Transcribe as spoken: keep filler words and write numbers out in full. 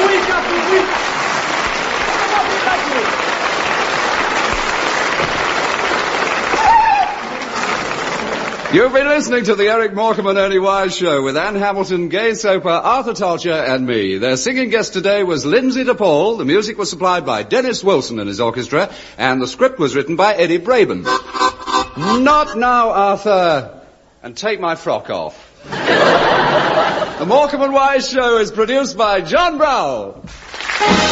week after week. You've been listening to the Eric Morecambe and Ernie Wise Show with Anne Hamilton, Gay Soper, Arthur Tolcher and me. Their singing guest today was Lindsay DePaul. The music was supplied by Dennis Wilson and his orchestra, and the script was written by Eddie Braben. Not now, Arthur. And take my frock off. The Morecambe and Wise Show is produced by John Browl.